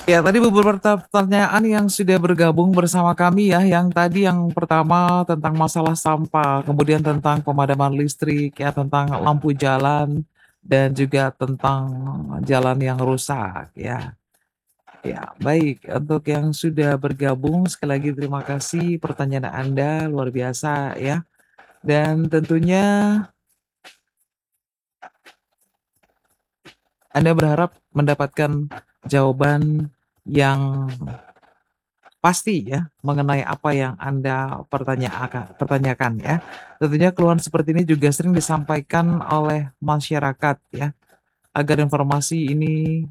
Ya, tadi beberapa pertanyaan yang sudah bergabung bersama kami ya, yang tadi yang pertama tentang masalah sampah, kemudian tentang pemadaman listrik, ya tentang lampu jalan, dan juga tentang jalan yang rusak ya. Ya, baik untuk yang sudah bergabung sekali lagi terima kasih pertanyaan Anda luar biasa ya. Dan tentunya Anda berharap mendapatkan jawaban yang pasti ya, mengenai apa yang Anda pertanyakan ya. Tentunya keluhan seperti ini juga sering disampaikan oleh masyarakat ya, agar informasi ini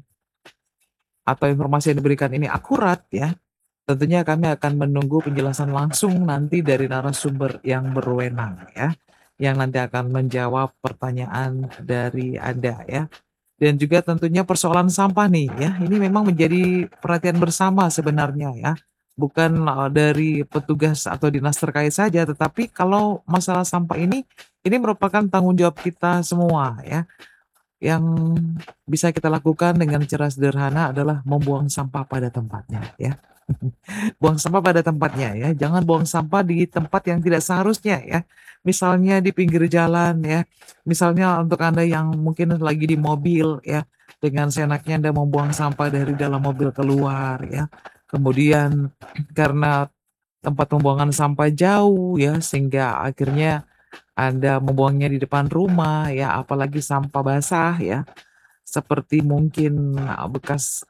atau informasi yang diberikan ini akurat ya, tentunya kami akan menunggu penjelasan langsung nanti dari narasumber yang berwenang ya, yang nanti akan menjawab pertanyaan dari Anda ya. Dan juga tentunya persoalan sampah nih ya, ini memang menjadi perhatian bersama sebenarnya ya. Bukan, dari petugas atau dinas terkait saja, tetapi kalau masalah sampah ini merupakan tanggung jawab kita semua ya. Yang bisa kita lakukan dengan cara sederhana adalah membuang sampah pada tempatnya ya. Buang sampah pada tempatnya ya, jangan buang sampah di tempat yang tidak seharusnya ya. Misalnya di pinggir jalan ya, misalnya untuk Anda yang mungkin lagi di mobil ya, dengan seenaknya Anda membuang sampah dari dalam mobil keluar ya. Kemudian karena tempat pembuangan sampah jauh ya, sehingga akhirnya Anda membuangnya di depan rumah ya, apalagi sampah basah ya, seperti mungkin, bekas,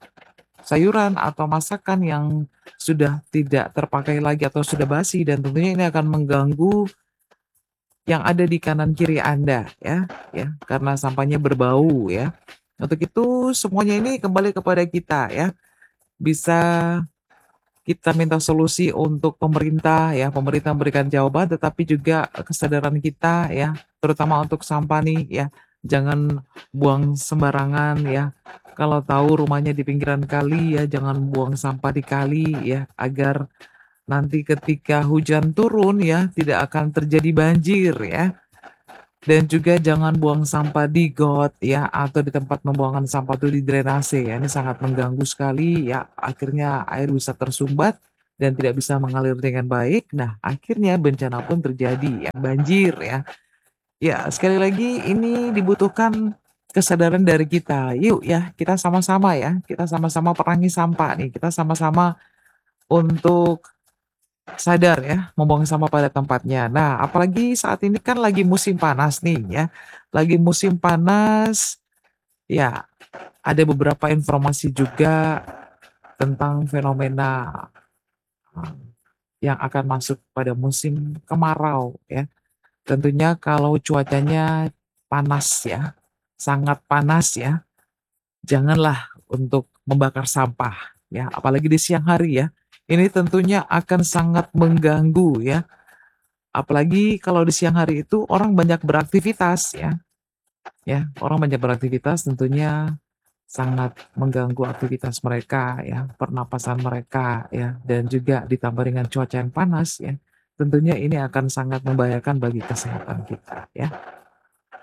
sayuran atau masakan yang sudah tidak terpakai lagi atau sudah basi dan tentunya ini akan mengganggu yang ada di kanan kiri Anda ya, karena sampahnya berbau ya. Untuk itu semuanya ini kembali kepada kita ya, bisa kita minta solusi untuk pemerintah ya, pemerintah memberikan jawaban tetapi juga kesadaran kita ya, terutama untuk sampah nih ya, jangan buang sembarangan ya. Kalau tahu rumahnya di pinggiran kali ya, jangan buang sampah di kali ya, agar nanti ketika hujan turun ya, tidak akan terjadi banjir ya. Dan juga jangan buang sampah di got ya, atau di tempat pembuangan sampah itu di drainase ya, ini sangat mengganggu sekali ya, akhirnya air bisa tersumbat dan tidak bisa mengalir dengan baik. Nah, akhirnya bencana pun terjadi ya, banjir ya. Ya, sekali lagi ini dibutuhkan kesadaran dari kita. Yuk ya, kita sama-sama ya, kita sama-sama perangi sampah nih, kita sama-sama untuk sadar ya, membuang sampah pada tempatnya. Nah, apalagi saat ini kan lagi musim panas nih ya. Lagi musim panas, ya ada beberapa informasi juga tentang fenomena eh, yang akan masuk pada musim kemarau ya. Tentunya kalau cuacanya panas ya, sangat panas ya, janganlah untuk membakar sampah ya, apalagi di siang hari ya. Ini tentunya akan sangat mengganggu ya. Apalagi kalau di siang hari itu orang banyak beraktivitas ya, orang banyak beraktivitas tentunya sangat mengganggu aktivitas mereka ya, pernapasan mereka ya, dan juga ditambah dengan cuaca yang panas ya, tentunya ini akan sangat membahayakan bagi kesehatan kita ya.